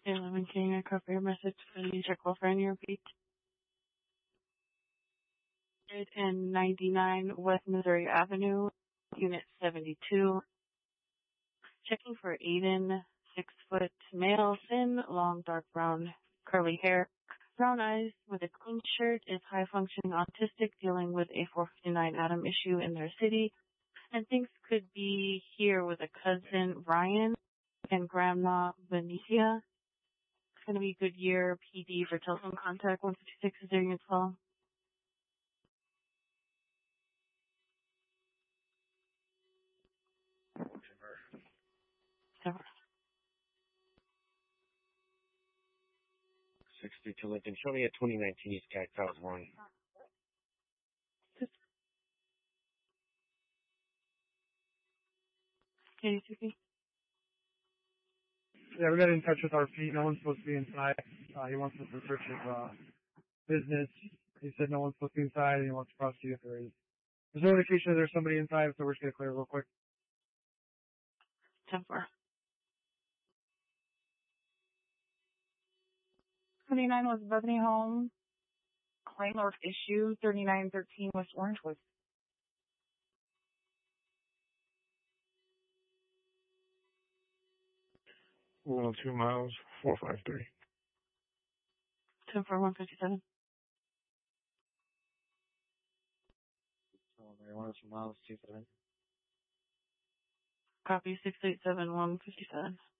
11 King, I copy your message for the check for any repeat. And 99 West Missouri Avenue, Unit 72. Checking for Aiden, 6 foot, male, thin, long, dark brown, curly hair, brown eyes, with a clean shirt, is high-functioning autistic, dealing with a 459 Adam issue in their city, and thinks could be here with a cousin, Ryan, and grandma, Benicia. It's going to be Goodyear PD for telephone contact. 156 is there, unit 12. Never. 62 Lincoln. Show me a 2019 Sky Cloud 1. KDCP. Yeah, we got in touch with our Pete. No one's supposed to be inside. He wants us to search his business. He said no one's supposed to be inside, and he wants to prosecute if there is. There's no indication that there's somebody inside, so we're just going to clear it real quick. 10-4. 29 was Bethany Home. Claim of issue 3913 West Orangewood. 102 miles, 453. 10-4, 157. Oh, 102 miles, 27. Copy 687, 157.